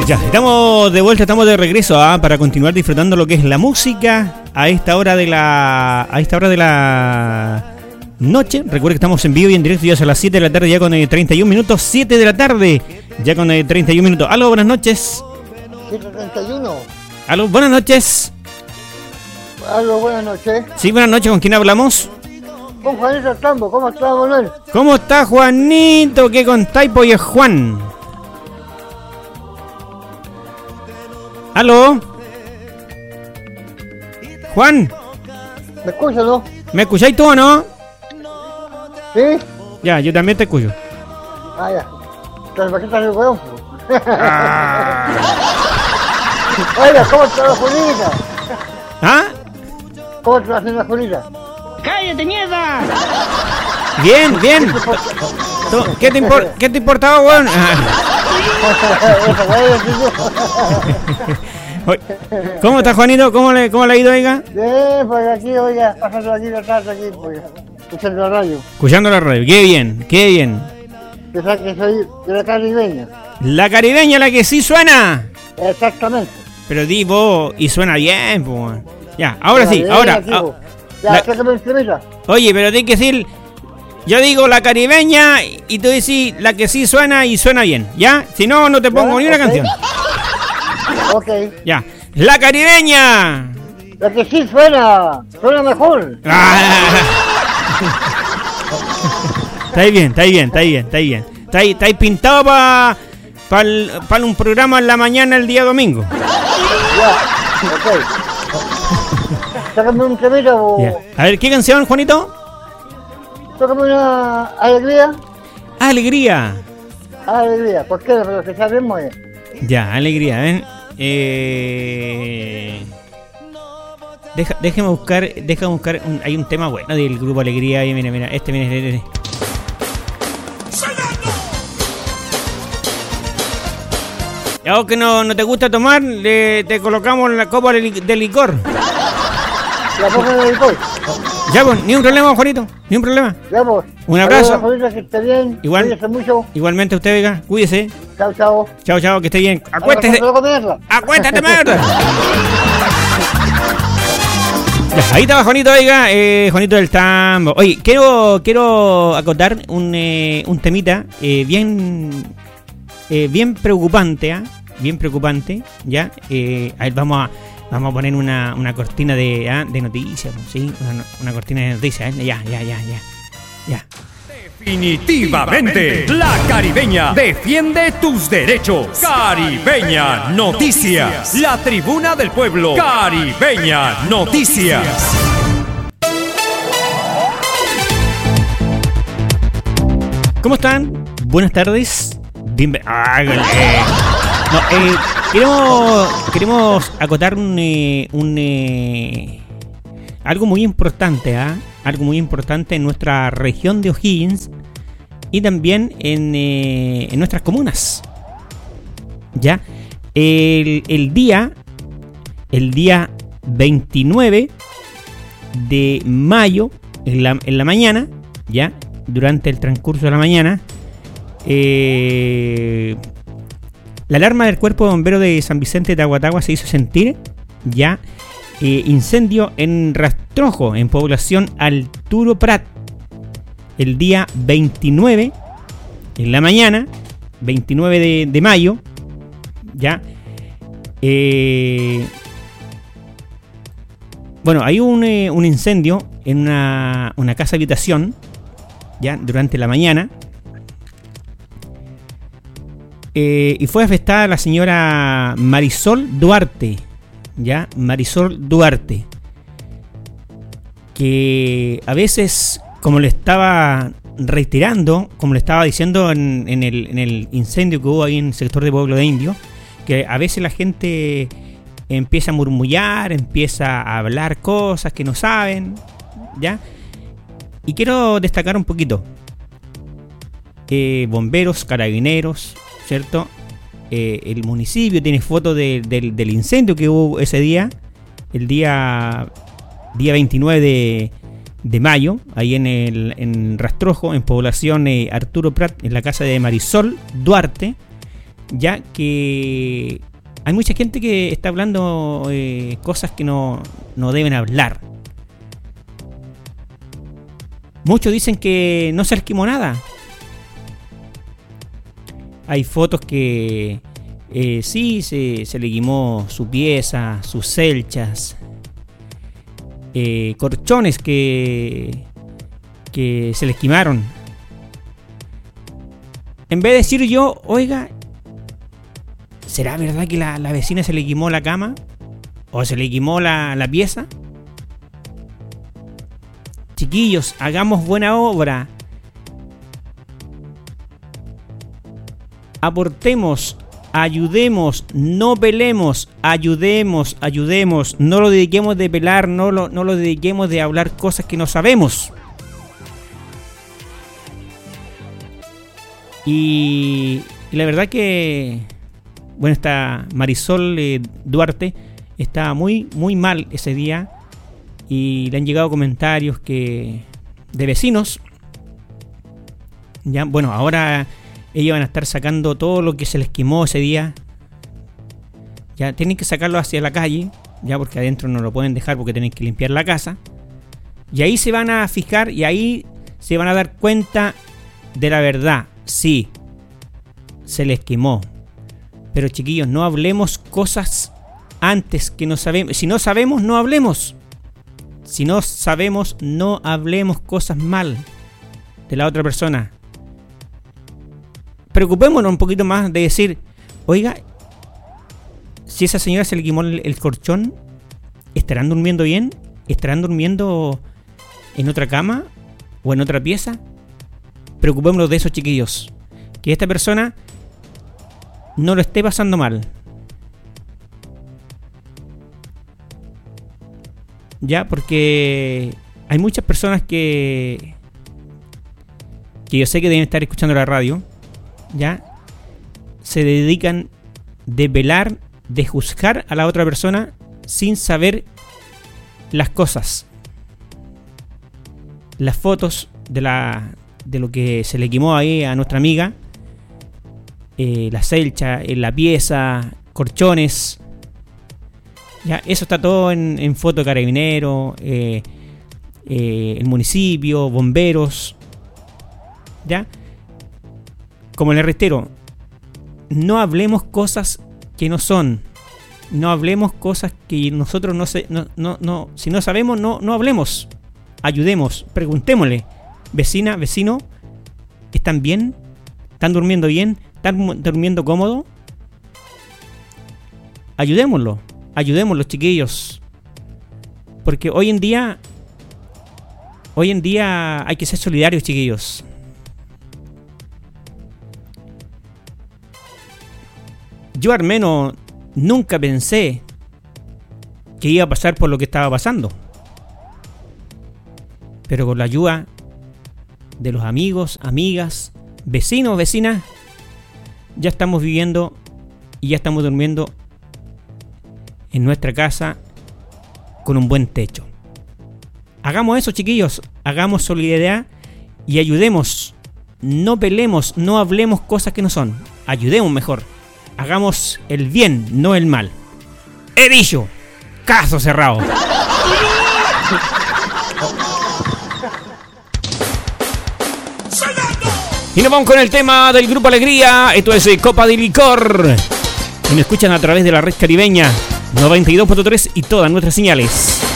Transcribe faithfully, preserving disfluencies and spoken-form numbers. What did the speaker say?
Ya, estamos de vuelta, estamos de regreso ¿ah? para continuar disfrutando lo que es la música a esta hora de la a esta hora de la noche. Recuerden que estamos en vivo y en directo ya a las siete de la tarde, ya con eh, treinta y un minutos, siete de la tarde, ya con eh, treinta y un minutos. Aló, buenas noches. siete treinta y uno. Aló, buenas noches. Aló, buenas noches. Sí, buenas noches, ¿con quién hablamos? Con Juanito Tambo, ¿cómo está, Manuel? ¿Cómo está, Juanito? ¿Qué contáis, pues, Juan? ¿Aló? Juan, ¿Me escuchas, no? ¿me escucháis tú o no? ¿Sí? Ya, yo también te escucho. Ah, ya. ¿Para qué estás el hueón? Ah. Oiga, ¿cómo está la Julita? ¿Ah? ¿Cómo está haciendo la Julita? ¡Cállate, mierda! Bien, bien. ¿Tú- ¿Qué te, impor- ¿Qué te importaba, weón? Ah. Oye, ¿cómo está, Juanito? ¿Cómo le, cómo le ha ido, oiga? Bien, pues aquí, oiga, pasando aquí la tarde, aquí, pues, escuchando la radio. Escuchando la radio. Qué bien, qué bien. Pensaba que soy de la caribeña. La caribeña, la que sí suena. Exactamente. Pero di vos, y suena bien, pues. Ya, ahora sí, Bien, ahora. aquí, ah, pues. Ya, la- sácame el temita. Oye, pero tienes que decir. Yo digo la caribeña y tú decís la que sí suena y suena bien, ¿ya? Si no, no te pongo Ya, ni una ok. canción. Ok. Ya. La caribeña. La que sí suena, suena mejor. Ah. Está ahí bien, está ahí bien, está ahí bien, está ahí bien. Está ahí, está ahí pintado para pa un programa en la mañana el día domingo. Ya, ok. Sácame un temita o... Ya. A ver, ¿qué canción, Juanito? Sácame una alegría. Alegría. Alegría. ¿Por qué? Pero que sabemos es. Ya, alegría, ven. Eh... Deja, déjame buscar, déjame buscar, un, hay un tema bueno del grupo Alegría ahí, mira, mira, este, mira, este, este. Y algo que no, no te gusta tomar, le, te colocamos la copa de, li- de licor. La boca del licor. Ya, pues, ni un problema, Juanito, ni un problema. Ya, pues. Un abrazo. Saludos, que esté bien. Igual. Cuídese mucho. Igualmente usted, oiga, cuídese. Chao, chao. Chao, chao, que esté bien. Acuéstese. Ahora, comerla. ¡Acuéstate, mierda! Ya, ahí estaba Juanito, oiga, eh, Juanito del Tambo. Oye, quiero quiero acotar un, eh, un temita eh, bien eh, bien preocupante, ¿ah? Bien preocupante, ¿ya? Eh, a ver, vamos a vamos a poner una, una cortina de, ¿ah? de noticias, ¿sí? Una, una cortina de noticias, ¿eh? Ya, ya, ya, ya. Ya. Definitivamente, la Caribeña defiende tus derechos. Caribeña Noticias, la tribuna del pueblo. Caribeña Noticias. ¿Cómo están? Buenas tardes. Bienvenidos. No, eh, queremos, queremos acotar un, eh, un eh, algo muy importante, ¿ah? Algo muy importante en nuestra región de O'Higgins y también en, eh, en nuestras comunas. Ya, el, el día, el día veintinueve de mayo en la, en la mañana, ya, durante el transcurso de la mañana, eh, la alarma del Cuerpo de Bomberos de San Vicente de Aguatagua se hizo sentir, ya. Eh, incendio en Rastrojo, en población Arturo Prat, el día veintinueve, en la mañana, veintinueve de, de mayo, ya. Eh, bueno, hay un, eh, un incendio en una, una casa habitación, ya, durante la mañana. Eh, y fue afectada la señora Marisol Duarte. Ya, Marisol Duarte, que a veces, como le estaba reiterando, como le estaba diciendo en, en, el, en el incendio que hubo ahí en el sector de Pueblo de Indio, que a veces la gente empieza a murmullar, empieza a hablar cosas que no saben, ¿ya? Y quiero destacar un poquito. Eh, bomberos, carabineros, ¿cierto? Eh, el municipio tiene fotos de, de, del incendio que hubo ese día, el día, día veintinueve de, de mayo, ahí en el en Rastrojo, en población eh, Arturo Prat, en la casa de Marisol Duarte, ya que hay mucha gente que está hablando eh, cosas que no, no deben hablar. Muchos dicen que no se les quemó nada. Hay fotos que eh, sí se, se le quemó su pieza, sus celchas, eh, corchones que, que se les quemaron. En vez de decir yo, oiga, ¿será verdad que la, la vecina se le quemó la cama? ¿O se le quemó la, la pieza? Chiquillos, hagamos buena obra. Aportemos, ayudemos, no pelemos, ayudemos, ayudemos. No lo dediquemos de pelar, no lo, no lo dediquemos de hablar cosas que no sabemos. Y, y la verdad que, bueno, esta Marisol eh, Duarte está muy, muy mal ese día. Y le han llegado comentarios que de vecinos. Ya, bueno, ahora ellos van a estar sacando todo lo que se les quemó ese día. Ya tienen que sacarlo hacia la calle, ya, porque adentro no lo pueden dejar porque tienen que limpiar la casa. Y ahí se van a fijar y ahí se van a dar cuenta de la verdad. Sí, se les quemó. Pero chiquillos, no hablemos cosas antes que no sabemos. Si no sabemos, no hablemos. Si no sabemos, no hablemos cosas mal de la otra persona. Preocupémonos un poquito más de decir, oiga, si esa señora se le quemó el, el colchón, ¿estarán durmiendo bien? ¿Estarán durmiendo en otra cama o en otra pieza? Preocupémonos de eso, chiquillos. Que esta persona no lo esté pasando mal. Ya, porque hay muchas personas que que yo sé que deben estar escuchando la radio, ya, se dedican de velar, de juzgar a la otra persona sin saber las cosas, las fotos de la de lo que se le quemó ahí a nuestra amiga, eh, la celcha, eh, la pieza, corchones. Ya, eso está todo en, en foto de carabinero, eh, eh, el municipio, bomberos. Ya, como les reitero, no hablemos cosas que no son. No hablemos cosas que nosotros no sé, no, no, no, si no sabemos, no, no hablemos. Ayudemos, preguntémosle, vecina, vecino, ¿están bien? ¿Están durmiendo bien? ¿Están durmiendo cómodo? Ayudémoslo. Ayudemos los chiquillos. Porque hoy en día Hoy en día hay que ser solidarios, chiquillos. Yo al menos nunca pensé que iba a pasar por lo que estaba pasando. Pero con la ayuda de los amigos, amigas, vecinos, vecinas, ya estamos viviendo y ya estamos durmiendo en nuestra casa con un buen techo. Hagamos eso, chiquillos, hagamos solidaridad y ayudemos. No pelemos, no hablemos cosas que no son. Ayudemos mejor. Hagamos el bien, no el mal. He dicho, caso cerrado. Y nos vamos con el tema del Grupo Alegría. Esto es Copa de Licor. Y nos escuchan a través de la red caribeña noventa y dos punto tres y todas nuestras señales.